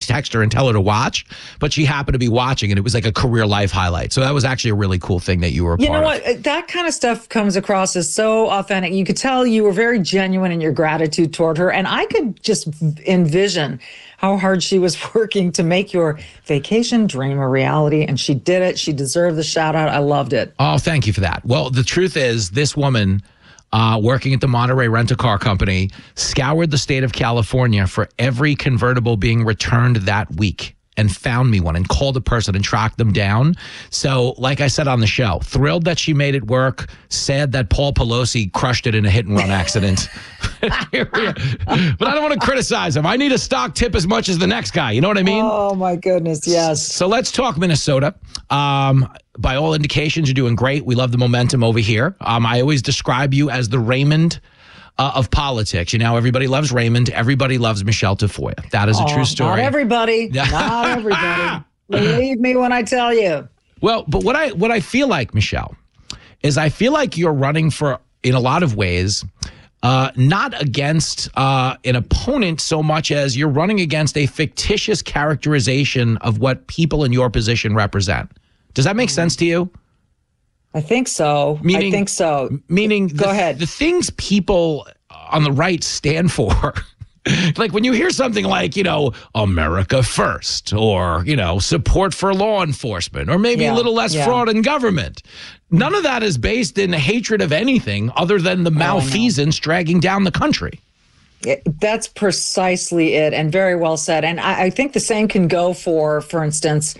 text her and tell her to watch, but she happened to be watching, and it was like a career life highlight. So that was actually a really cool thing that you were a part of. You know what? That kind of stuff comes across as so authentic. You could tell you were very genuine in your gratitude toward her. And I could just envision how hard she was working to make your vacation dream a reality. And she did it. She deserved the shout out. I loved it. Oh, thank you for that. Well, the truth is, this woman working at the Monterey Rent-A-Car Company scoured the state of California for every convertible being returned that week and found me one and called a person and tracked them down. So, like I said on the show, thrilled that she made it work, sad that Paul Pelosi crushed it in a hit-and-run accident. But I don't want to criticize him. I need a stock tip as much as the next guy. You know what I mean? Oh, my goodness, yes. So let's talk Minnesota. By all indications, you're doing great. We love the momentum over here. I always describe you as the Raymond of politics. You know, everybody loves Raymond. Everybody loves Michelle Tafoya. That is a true story. Not everybody. Not everybody. Believe me when I tell you. Well, but what I feel like, Michelle, is I feel like you're running for, in a lot of ways, not against an opponent so much as you're running against a fictitious characterization of what people in your position represent. Does that make sense to you? I think so. I think so. Meaning, go ahead. The things people on the right stand for, like when you hear something like, you know, America first, or, you know, support for law enforcement, or maybe a little less fraud in government. None of that is based in hatred of anything other than the malfeasance dragging down the country. That's precisely it, and very well said. And I think the same can go for instance,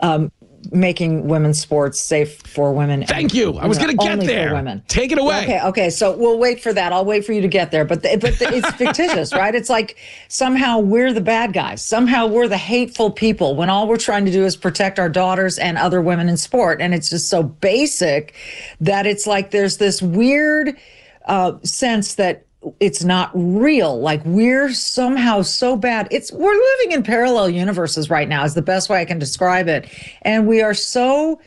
making women's sports safe for women. Thank you. I was going to get there. Women. Take it away. Okay. So we'll wait for that. I'll wait for you to get there. But it's fictitious, right? It's like somehow we're the bad guys. Somehow we're the hateful people when all we're trying to do is protect our daughters and other women in sport. And it's just so basic that it's like there's this weird sense that it's not real. Like we're somehow so bad. We're living in parallel universes right now is the best way I can describe it. And we are so,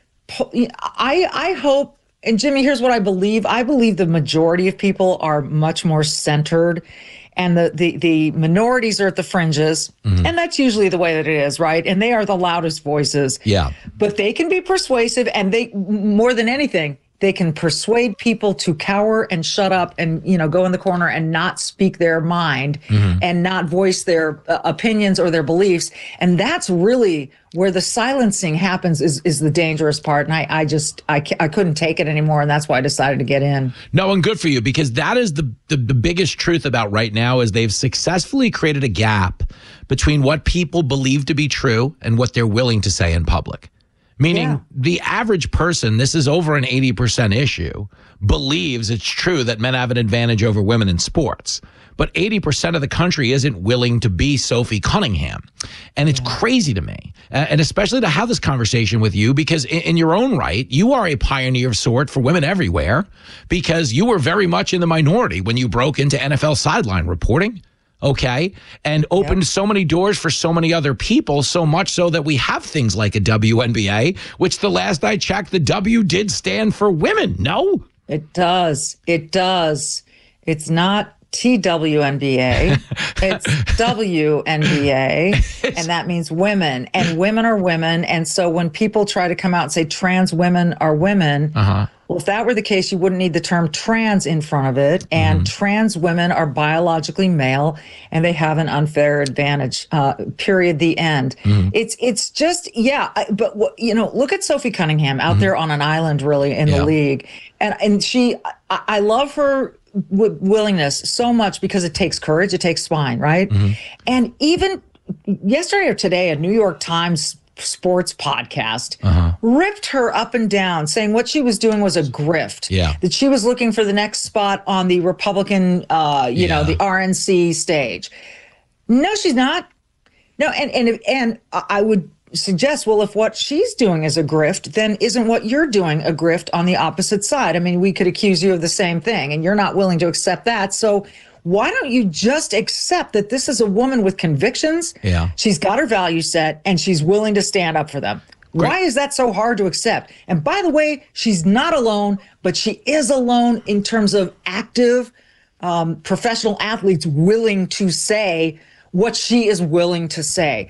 I hope, and Jimmy, here's what I believe. I believe the majority of people are much more centered, and the minorities are at the fringes. Mm-hmm. And that's usually the way that it is, right? And they are the loudest voices. Yeah. But they can be persuasive, and they, more than anything, they can persuade people to cower and shut up and, you know, go in the corner and not speak their mind and not voice their opinions or their beliefs. And that's really where the silencing happens is the dangerous part. And I couldn't take it anymore. And that's why I decided to get in. No, and good for you, because that is the biggest truth about right now is they've successfully created a gap between what people believe to be true and what they're willing to say in public. Meaning the average person, this is over an 80% issue, believes it's true that men have an advantage over women in sports. But 80% of the country isn't willing to be Sophie Cunningham. And it's crazy to me, and especially to have this conversation with you, because in your own right, you are a pioneer of sort for women everywhere, because you were very much in the minority when you broke into NFL sideline reporting. Okay, and opened so many doors for so many other people, so much so that we have things like a WNBA, which the last I checked, the W did stand for women. No? It does. It does. It's not TWNBA. It's WNBA, and that means women. And women are women. And so when people try to come out and say trans women are women, well, if that were the case, you wouldn't need the term trans in front of it. And trans women are biologically male, and they have an unfair advantage, period, the end. It's just, but, you know, look at Sophie Cunningham out there on an island, really, in the league. And I love her willingness so much, because it takes courage, it takes spine, right? And even yesterday or today, a New York Times sports podcast ripped her up and down, saying what she was doing was a grift. That she was looking for the next spot on the Republican, you know, the RNC stage. No, she's not. No, and I would suggest, well, if what she's doing is a grift, then isn't what you're doing a grift on the opposite side? I mean, we could accuse you of the same thing, and you're not willing to accept that. So why don't you just accept that this is a woman with convictions? She's got her value set, and she's willing to stand up for them. Great. Why is that so hard to accept? And by the way, she's not alone, but she is alone in terms of active professional athletes willing to say what she is willing to say.